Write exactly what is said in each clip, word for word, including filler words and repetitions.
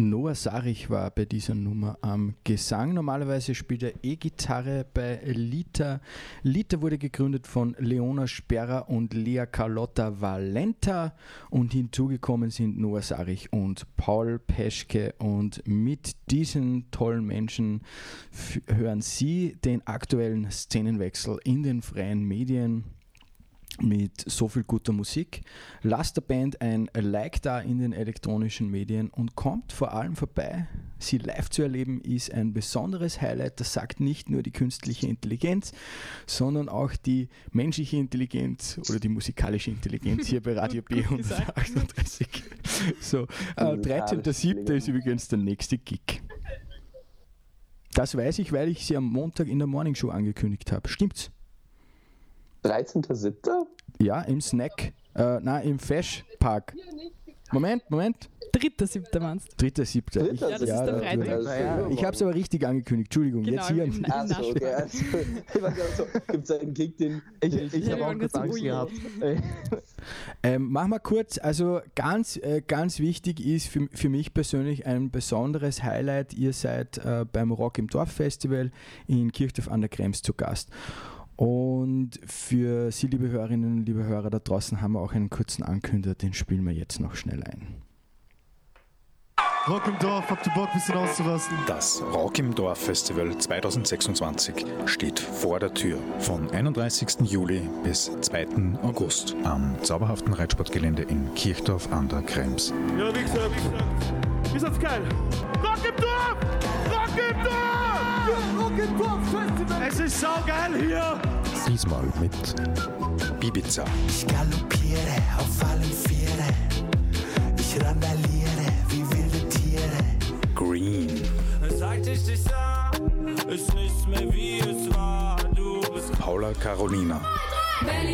Noah Sarich war bei dieser Nummer am Gesang. Normalerweise spielt er E-Gitarre bei Lita. Lita wurde gegründet von Leona Sperrer und Lea Carlotta Valenta und hinzugekommen sind Noah Sarich und Paul Peschke, und mit diesen tollen Menschen f- hören Sie den aktuellen Szenenwechsel in den freien Medien mit so viel guter Musik. Lasst der Band ein Like da in den elektronischen Medien und kommt vor allem vorbei. Sie live zu erleben ist ein besonderes Highlight. Das sagt nicht nur die künstliche Intelligenz, sondern auch die menschliche Intelligenz oder die musikalische Intelligenz hier bei Radio B hundertachtunddreißig. So, äh, dreizehnter siebter ist übrigens der nächste Gig. Das weiß ich, weil ich sie am Montag in der Morningshow angekündigt habe. Stimmt's? dreizehnter siebter Ja, im Snack. Äh, nein, im Fesch Park. Moment, Moment. dritter siebter meinst du? dritter siebter Dritter Ja, das ist der Freitag. Ja, Ich habe es aber richtig angekündigt. Entschuldigung, Genau, jetzt hier. im- am- Achso, okay. Also, ich war gerade so, gibt es einen Kick, den Ich, ich, ich Ja, habe wir auch waren kurz ganz Angst ui. gehabt. Ähm, machen wir kurz, also ganz, äh, ganz wichtig ist für, für mich persönlich ein besonderes Highlight. Ihr seid äh, beim Rock im Dorf Festival in Kirchdorf an der Krems zu Gast. Und für Sie, liebe Hörerinnen und liebe Hörer da draußen, haben wir auch einen kurzen Ankündiger, den spielen wir jetzt noch schnell ein. Rock im Dorf, habt ihr Bock, ein bisschen auszurasten? Das Rock im Dorf Festival zweitausendsechsundzwanzig steht vor der Tür. Vom einunddreißigsten Juli bis zweiten August am zauberhaften Reitsportgelände in Kirchdorf an der Krems. Ja, wie gesagt, ist das geil? Rock im Dorf! Rock im Dorf! Rock im Dorf Festival! Es ist saugeil hier! Diesmal mit Ibiza, Ich galoppiere auf allen Viere. Ich randaliere wie wilde Tiere. Green, Seit ich dich sah, ist nicht mehr wie es war. Du bist Paula Carolina, Berlin,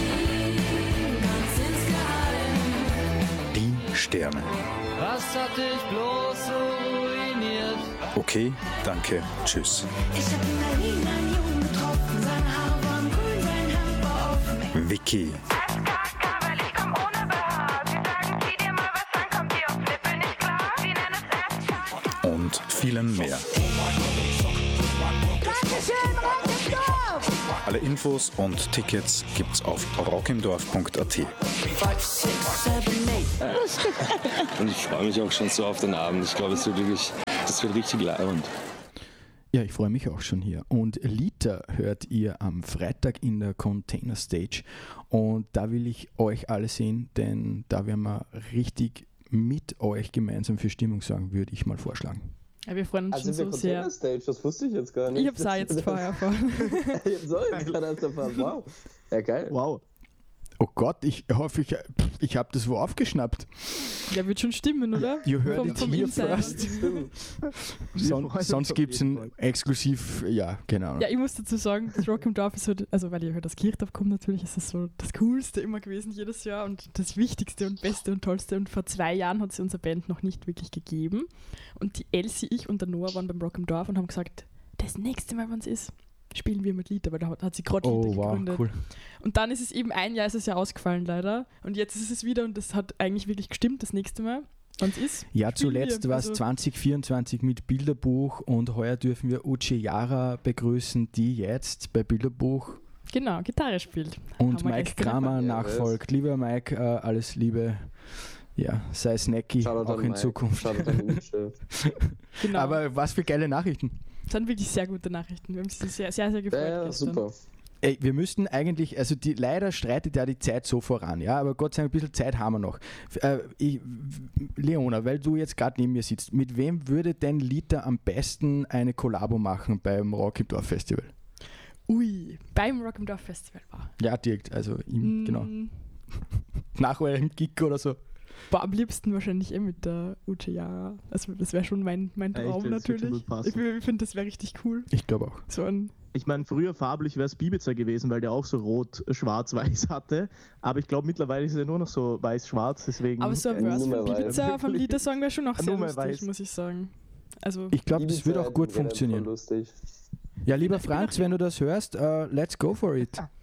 ganz insgeheim. die Sterne. Was hat dich bloß so ruiniert? Okay, danke, tschüss. Ich hab in Berlin einen Jungen getroffen. Seine Haare waren grün, sein Hemd war offen. Vicky, Weil ich komm ohne B H. Sie sagen, zieh dir mal was an, kommt dir auf Flippe nicht klar. Sie nennen es F-Chat. und vielen mehr. Dankeschön, Rock im Dorf! Alle Infos und Tickets gibt's auf rockimdorf punkt a t. Und ich freue mich auch schon so auf den Abend. Ich glaube, es wird wirklich, das wird richtig leibend. Ja, ich freue mich auch schon hier. Und Lita hört ihr am Freitag in der Container Stage. Und da will ich euch alle sehen, denn da werden wir richtig mit euch gemeinsam für Stimmung sorgen, würde ich mal vorschlagen. Ja, wir freuen uns Also schon wir so sehr. Container Stage, das wusste ich jetzt gar nicht. Ich hab's auch jetzt vorher erfahren. Jetzt soll ich gerade erst erfahren. Wow. Ja, geil. Wow. Oh Gott, ich hoffe, ich, ich habe das wo aufgeschnappt. Ja, wird schon stimmen, oder? You heard Vom- it vom here Insider. first. Stimmt. Son, freuen sonst uns gibt es auf jeden ein exklusiv, ja, genau. Ja, ich muss dazu sagen, das Rock im Dorf ist so, also weil ich halt aus Kirchdorf komme natürlich, ist das so das Coolste immer gewesen jedes Jahr und das Wichtigste und Beste und Tollste. Und vor zwei Jahren hat es unsere Band noch nicht wirklich gegeben. Und die Elsie, ich und der Noah waren beim Rock im Dorf und haben gesagt, das nächste Mal, wenn es ist, spielen wir mit Lita, weil da hat, hat sie gerade Oh, Lita wow, gegründet. cool. Und dann ist es eben ein Jahr, ist es ja ausgefallen leider. Und jetzt ist es wieder und das hat eigentlich wirklich gestimmt, das nächste Mal. Und es ist. Ja, spielen zuletzt wir. war es Also- zwanzig vierundzwanzig mit Bilderbuch und heuer dürfen wir Uche Yara begrüßen, die jetzt bei Bilderbuch Genau, Gitarre spielt. und Haben wir Mike gestern Kramer erfahren. nachfolgt. Lieber Mike, äh, alles Liebe. Ja, sei snacky, Shoutout auch an in Mike, Zukunft. Shoutout an Uche. Genau. Aber was für geile Nachrichten. Das sind wirklich sehr gute Nachrichten. Wir haben uns sehr, sehr, sehr gefreut. Ja, ja, gestern. super. Ey, wir müssten eigentlich, also die, leider streitet ja die Zeit so voran, ja, aber Gott sei Dank, ein bisschen Zeit haben wir noch. Äh, ich, Leona, weil du jetzt gerade neben mir sitzt, mit wem würde denn Lita am besten eine Kollabo machen beim Rock im Dorf Festival? Ui, beim Rock im Dorf Festival war. Ja, direkt, also ihm, Mm, genau. Nach eurem Gig oder so. Boah, am liebsten wahrscheinlich eh mit der Uche Yara. Also das wäre schon mein, mein Echt, Traum das wird schon natürlich. gut passen. Ich, ich finde, das wäre richtig cool. Ich glaube auch. So ein, Ich meine, früher farblich wäre es Ibiza gewesen, weil der auch so rot, schwarz, weiß hatte. Aber ich glaube, mittlerweile ist er nur noch so weiß-schwarz, deswegen. aber so ein Ja, Verse nur von mal Ibiza weiß. vom Liedersong wäre schon auch Nur sehr mal lustig, weiß. muss ich sagen. Also, Ich glaube, das wird auch gut Ibiza wäre funktionieren. voll lustig. Ja, lieber Franz, wenn du das hörst, uh, let's go for it.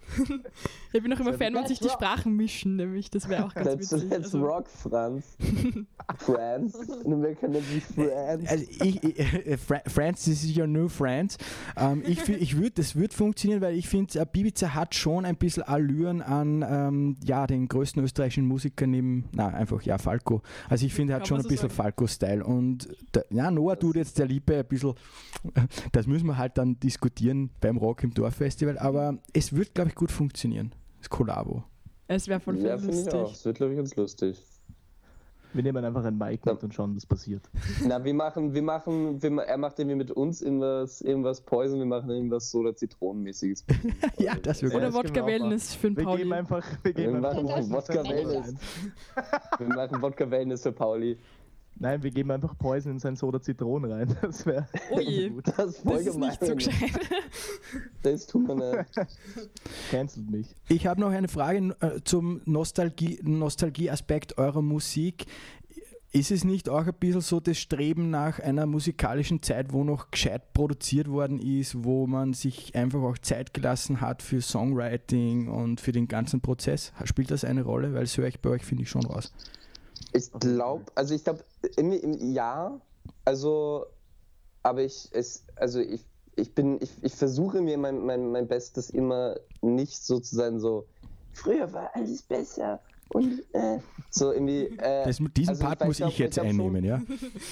Ich bin auch immer So, Fan, wenn let's sich die rock. Sprachen mischen, nämlich. Das wäre auch ganz Let's, witzig. let's Also, rock, Franz. Franz. Und wir können wie Franz. Also ich, ich, äh, Fra- France, das ist ja nur France. Ähm, ich fi- ich würd, das wird funktionieren, weil ich finde, äh, Bibiza hat schon ein bisschen Allüren an ähm, ja, den größten österreichischen Musiker neben, na einfach, ja, Falco. Also ich finde, er hat Kann schon man ein so bisschen sagen. Falco-Style. Und der, ja, Noah tut jetzt der Liebe ein bisschen, das müssen wir halt dann diskutieren beim Rock im Dorf Festival, aber es wird, glaube ich, gut funktionieren. Das Kollabo. es wäre voll Ja, finde ich auch. lustig. Das wird, glaube ich, ganz lustig. Wir nehmen einfach ein Mic mit und schauen, was passiert. Na, wir machen, wir machen, wir, ma- er macht irgendwie mit uns irgendwas, irgendwas Poison, wir machen irgendwas so oder Zitronenmäßiges. Ja, das wird Ja, Oder das können Wodka wir auch Wellness für den Wir Pauli. geben einfach, wir Wir geben machen einfach Wodka Wellness. Wir machen Wodka Wellness für Pauli. Nein, wir geben einfach Poison in sein Soda Zitronen rein. Das wäre Oh je, gut. Das ist voll das ist gemein. nicht so gescheit. Das tun wir nicht. Cancelt mich. Ich habe noch eine Frage äh, zum Nostalgie, Nostalgie-Aspekt eurer Musik. Ist es nicht auch ein bisschen so das Streben nach einer musikalischen Zeit, wo noch gescheit produziert worden ist, wo man sich einfach auch Zeit gelassen hat für Songwriting und für den ganzen Prozess? Spielt das eine Rolle? Weil das höre ich bei euch, finde ich, schon raus. Ich glaube, also ich glaube, im, im, ja, also, aber ich, es, also ich, ich bin, ich, ich versuche mir mein, mein, mein Bestes immer nicht so zu sein, so, früher war alles besser und äh, so irgendwie. Äh, Das, diesen also Part ich muss glaub- ich jetzt glaub schon- einnehmen, ja?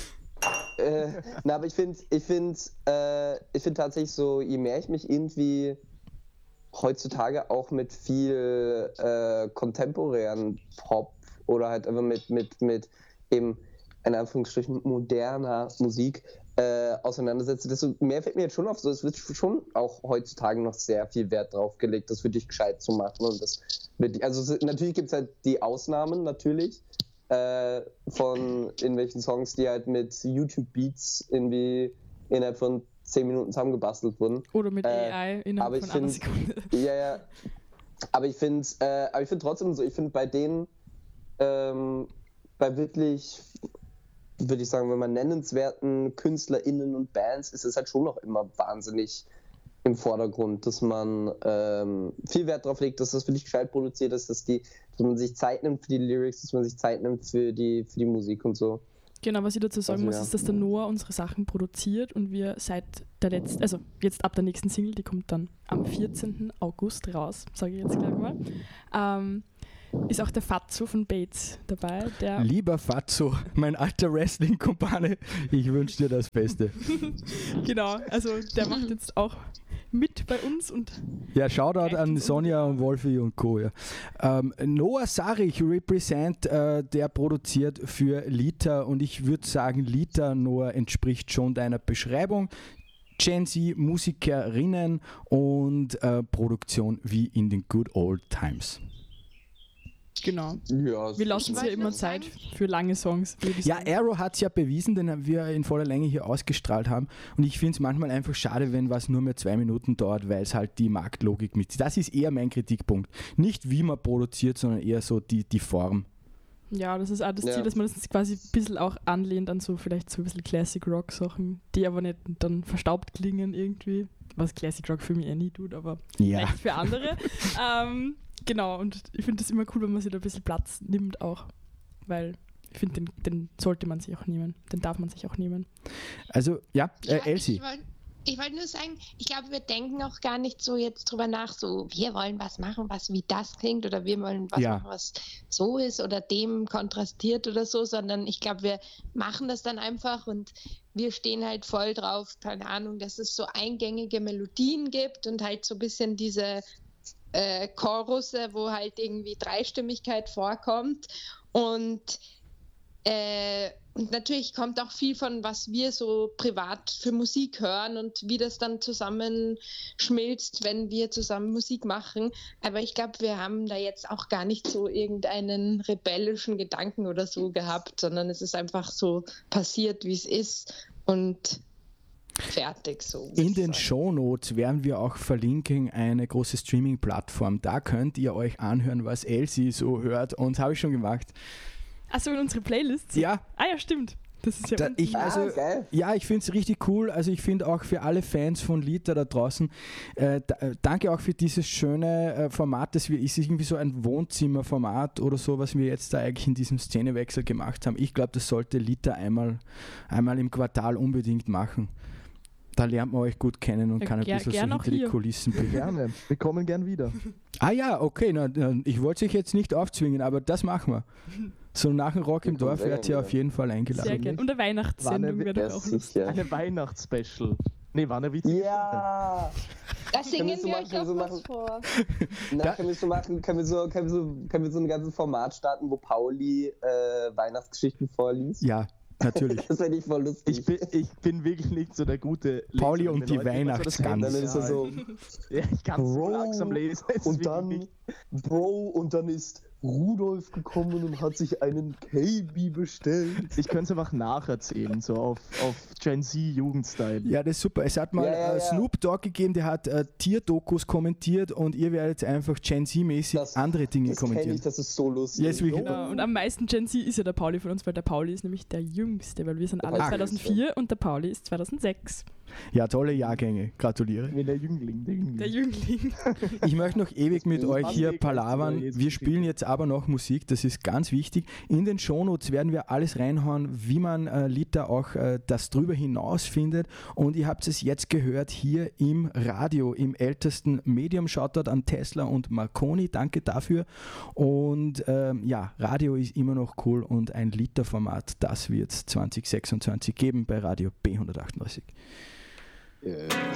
Äh, na, aber ich finde, ich finde, äh, ich finde tatsächlich so, je mehr ich mich irgendwie heutzutage auch mit viel äh, kontemporären Pop oder halt einfach mit, mit, mit eben in Anführungsstrichen moderner Musik äh, auseinandersetze, desto mehr fällt mir jetzt schon auf, so es wird schon auch heutzutage noch sehr viel Wert drauf gelegt, das wirklich gescheit zu machen und das wird, also es, natürlich gibt es halt die Ausnahmen, natürlich, äh, von irgendwelchen Songs, die halt mit YouTube-Beats irgendwie innerhalb von zehn Minuten zusammengebastelt wurden. Oder mit Äh, A I innerhalb aber ich von einer find- Sekunde. Ja, ja. Aber ich finde, äh, aber ich finde trotzdem so, ich finde bei denen, ähm, bei wirklich, würde ich sagen, wenn man nennenswerten KünstlerInnen und Bands, ist es halt schon noch immer wahnsinnig im Vordergrund, dass man ähm, viel Wert darauf legt, dass das wirklich gescheit produziert ist, dass, die, dass man sich Zeit nimmt für die Lyrics, dass man sich Zeit nimmt für die, für die Musik und so. Genau, was ich dazu sagen Also, muss, ja. ist, dass der Noah unsere Sachen produziert und wir seit der letzten, also jetzt ab der nächsten Single, die kommt dann am vierzehnten August raus, sage ich jetzt gleich mal, ähm, ist auch der Fatso von Bates dabei, der Lieber Fatso, mein alter Wrestling-Kumpane, ich wünsche dir das Beste. genau, also der macht jetzt auch mit bei uns und Ja, Shoutout Reicht an uns Sonja unter- und Wolfi und Co. Ja. Ähm, Noah Sarich, Represent, äh, der produziert für Lita und ich würde sagen, Lita, Noah, entspricht schon deiner Beschreibung. Gen Z, Musikerinnen und äh, Produktion wie in den good old times. genau. Ja, Wir lassen uns ja wollte immer nur Zeit sagen- für lange Songs. würde ich Ja, sagen. Arrow hat es ja bewiesen, den wir in voller Länge hier ausgestrahlt haben. Und ich finde es manchmal einfach schade, wenn was nur mehr zwei Minuten dauert, weil es halt die Marktlogik mitzieht. Das ist eher mein Kritikpunkt. Nicht wie man produziert, sondern eher so die, die Form. Ja, das ist auch das Ja. Ziel, dass man das quasi ein bisschen auch anlehnt an so vielleicht so ein bisschen Classic Rock Sachen, die aber nicht dann verstaubt klingen irgendwie, was Classic Rock für mich eh nie tut, aber Ja. vielleicht für andere. ähm, genau, und ich finde das immer cool, wenn man sich da ein bisschen Platz nimmt auch, weil ich finde, den, den sollte man sich auch nehmen, den darf man sich auch nehmen. Also, ja, äh, Ja, Elsie. Ich wollte ich wollt nur sagen, ich glaube, wir denken auch gar nicht so jetzt drüber nach, so wir wollen was machen, was wie das klingt oder wir wollen was Ja. machen, was so ist oder dem kontrastiert oder so, sondern ich glaube, wir machen das dann einfach und wir stehen halt voll drauf, keine Ahnung, dass es so eingängige Melodien gibt und halt so ein bisschen diese äh, Chorusse, wo halt irgendwie Dreistimmigkeit vorkommt und Äh, und natürlich kommt auch viel von, was wir so privat für Musik hören und wie das dann zusammenschmilzt, wenn wir zusammen Musik machen. Aber ich glaube, wir haben da jetzt auch gar nicht so irgendeinen rebellischen Gedanken oder so gehabt, sondern es ist einfach so passiert, wie es ist und fertig so. In den Shownotes werden wir auch verlinken eine große Streaming-Plattform. Da könnt ihr euch anhören, was Elsie so hört. Und habe ich schon gemacht. Achso, in unsere Playlists? Ja. Ah ja, stimmt. Das ist ja Da, ich, also, Ah, geil. ja, ich finde es richtig cool. Also ich finde auch für alle Fans von Lita da draußen, äh, da, äh, danke auch für dieses schöne äh, Format, das wir, ist irgendwie so ein Wohnzimmerformat oder so, was wir jetzt da eigentlich in diesem Szenewechsel gemacht haben. Ich glaube, das sollte Lita einmal, einmal im Quartal unbedingt machen. Da lernt man euch gut kennen und Ja, kann ein ger- bisschen so gern auch hinter die hier. Kulissen blicken. Gerne. Wir kommen gern wieder. Ah ja, okay, na, na, ich wollte sich jetzt nicht aufzwingen, aber das machen wir. So nach dem Rock im Wir kommen Dorf sehr werdet ihr gerne auf jeden Fall eingeladen. Sehr gerne. Und eine Weihnachtssendung Wann- wäre Ja, doch auch lustig. sicher. Eine Weihnachtsspecial. Nee, war eine witzige Ja! Da singen wir so wir machen, euch können auch wir so was machen. vor. Na, Da- können wir so machen, können wir so, können wir so, können wir so ein ganzes Format starten, wo Pauli äh, Weihnachtsgeschichten vorliest? Ja, natürlich. Das fände ich voll lustig. Ich bin, ich bin wirklich nicht so der gute Leser. Pauli und Wenn die Leute immer so das Weihnachtsgans. Dann ist er so, Ja, ich kann es so Bro, langsam lesen. Es ist und wirklich dann, nicht- Bro, und dann ist Rudolf gekommen und hat sich einen K B bestellt. Ich könnte es einfach nacherzählen, so auf, auf Gen Z-Jugendstyle. Ja, das ist super. Es hat mal Ja, ja, äh, ja. Snoop Dogg gegeben, der hat äh, Tierdokus kommentiert und ihr werdet einfach Gen Z-mäßig Das- andere Dinge Das kenne kommentieren. ich, das ist so lustig. Yes, we- Genau. Und am meisten Gen Z ist ja der Pauli von uns, weil der Pauli ist nämlich der Jüngste, weil wir sind alle Ah, zweitausendvier und der Pauli ist zweitausendsechs. Ja, tolle Jahrgänge. Gratuliere. Nee, der Jüngling, der Jüngling. Der Jüngling. Ich möchte noch ewig mit bin euch hier anlegen, palavern. als wir Wir jetzt spielen jetzt aber noch Musik, das ist ganz wichtig. In den Shownotes werden wir alles reinhauen, wie man äh, Lita auch äh, das drüber hinaus findet. Und ihr habt es jetzt gehört hier im Radio, im ältesten Medium. Shoutout an Tesla und Marconi, danke dafür. Und ähm, ja, Radio ist immer noch cool und ein Lita-Format, das wird es zwanzig sechsundzwanzig geben bei Radio B hundertachtunddreißig. Yeah.